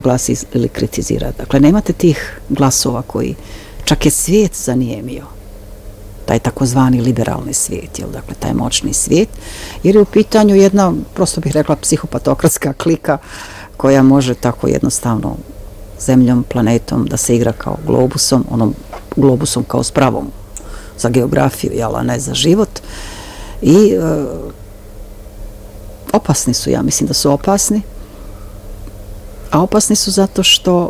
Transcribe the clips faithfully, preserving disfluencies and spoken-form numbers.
glasi ili kritizira. Dakle, nemate tih glasova koji čak je svijet zanijemio. Taj takozvani liberalni svijet, jel, dakle, taj moćni svijet, jer je u pitanju jedna, prosto bih rekla, psihopatokratska klika koja može tako jednostavno zemljom, planetom da se igra kao globusom, onom globusom kao spravom za geografiju, jel, a ne za život. I e, opasni su, ja mislim da su opasni, a opasni su zato što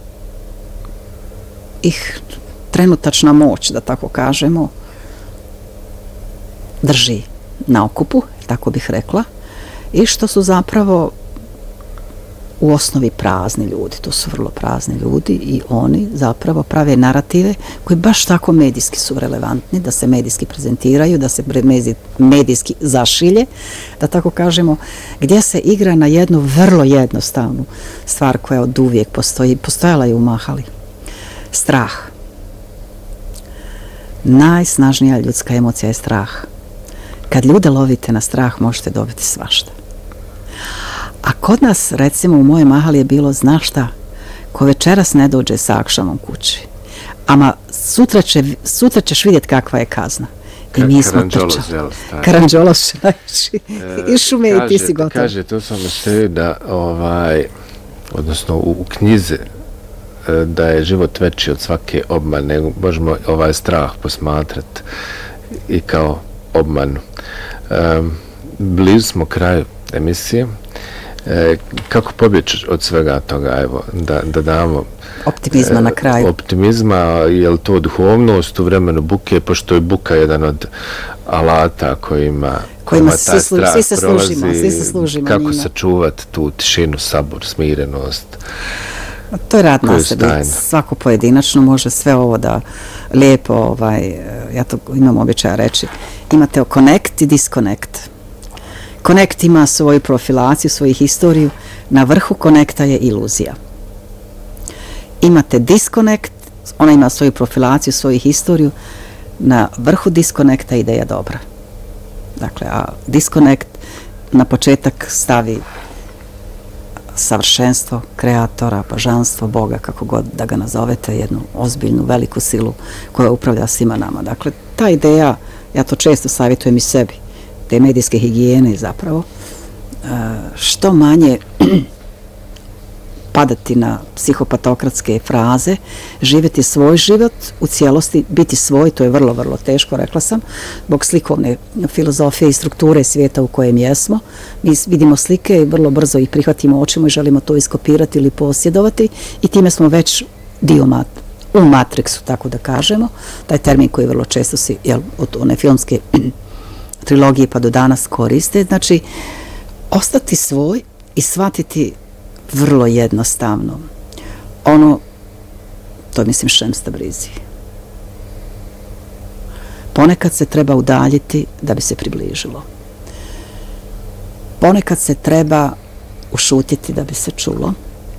ih trenutačna moć, da tako kažemo, drži na okupu, tako bih rekla, i što su zapravo u osnovi prazni ljudi, to su vrlo prazni ljudi i oni zapravo prave narative koji baš tako medijski su relevantni, da se medijski prezentiraju, da se medijski zašilje, da tako kažemo, gdje se igra na jednu vrlo jednostavnu stvar koja od uvijek postoji, postojala je u Mahali. Strah. Najsnažnija ljudska emocija je strah. Kad ljude lovite na strah, možete dobiti svašta. A kod nas, recimo u moje Mahali je bilo, znaš šta, ko večeras ne dođe sa akšamom kući, ama sutra, će, sutra ćeš vidjeti kakva je kazna. I mi smo trčali. Karanđolos će naći. I šume i ti si gotov. Kaže, to sam mislio da, ovaj, odnosno u, u knjize, da je život veći od svake obmane, možemo ovaj strah posmatrati i kao obmanu. Um, blizu smo kraju emisije. E, kako pobjeći od svega toga, evo, da, da damo optimizma e, na kraju. Optimizma, je li to duhovnost u vremenu buke, pošto je buka jedan od alata kojima, kojima svi, slu, svi se prolazi, služimo, svi se služimo kako njima. sačuvati tu tišinu, sabor, smirenost. To je rad na sebi. Svako pojedinačno može sve ovo da lijepo, ovaj, ja to imam običaja reći, imate connect i disconnect. Connect ima svoju profilaciju, svoju historiju, na vrhu connecta je iluzija. Imate disconnect, ona ima svoju profilaciju, svoju historiju, na vrhu disconnecta je ideja dobra. Dakle, a disconnect na početak stavi savršenstvo, kreatora, božanstvo, Boga, kako god da ga nazovete, jednu ozbiljnu, veliku silu koja upravlja svima nama. Dakle, ta ideja, ja to često savjetujem i sebi, te medijske higijene zapravo, što manje padati na psihopatokratske fraze, živjeti svoj život u cijelosti, biti svoj, to je vrlo, vrlo teško, rekla sam, zbog slikovne filozofije i strukture svijeta u kojem jesmo. Mi vidimo slike i vrlo brzo ih prihvatimo očima i želimo to iskopirati ili posjedovati i time smo već dio mat, u Matrixu, tako da kažemo, taj termin koji vrlo često se, jel, od one filmske trilogije pa do danas koriste, znači ostati svoj i shvatiti vrlo jednostavno. Ono, to mislim Šems Tabrizi. Ponekad se treba udaljiti da bi se približilo. Ponekad se treba ušutiti da bi se čulo.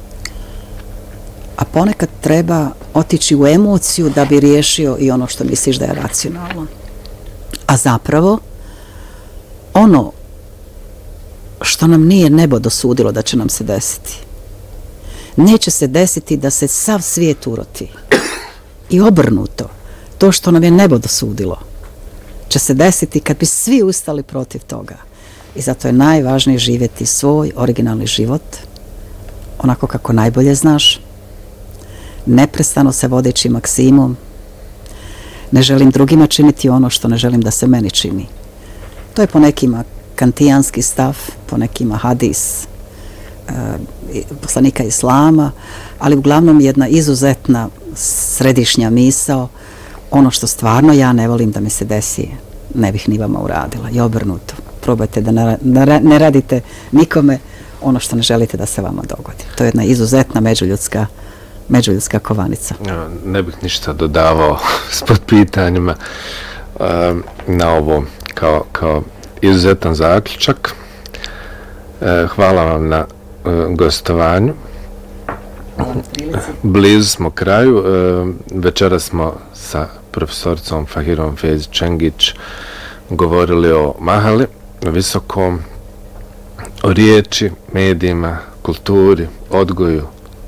A ponekad treba otići u emociju da bi riješio i ono što misliš da je racionalno. A zapravo, ono što nam nije nebo dosudilo da će nam se desiti, neće se desiti da se sav svijet uroti. I obrnuto, to što nam je nebo dosudilo će se desiti kad bi svi ustali protiv toga. I zato je najvažnije živjeti svoj originalni život, onako kako najbolje znaš, neprestano se vodeći maksimom, ne želim drugima činiti ono što ne želim da se meni čini. To je po nekima kantijanski stav, po nekima hadis e, poslanika islama, ali uglavnom jedna izuzetna središnja misao, ono što stvarno ja ne volim da mi se desi, ne bih ni vama uradila. I obrnuto, probajte da ne, ne radite nikome ono što ne želite da se vama dogodi. To je jedna izuzetna međuljudska, međuljudska kovanica. Ne bih ništa dodavao s potpitanjima um, na ovo kao, kao izuzetan zaključak. E, hvala vam na e, gostovanju. Blizu smo kraju. E, večera smo sa profesoricom Fahirom Fezić-Čengić govorili o Mahali, o visokom, o riječi, medijima, kulturi, odgoju,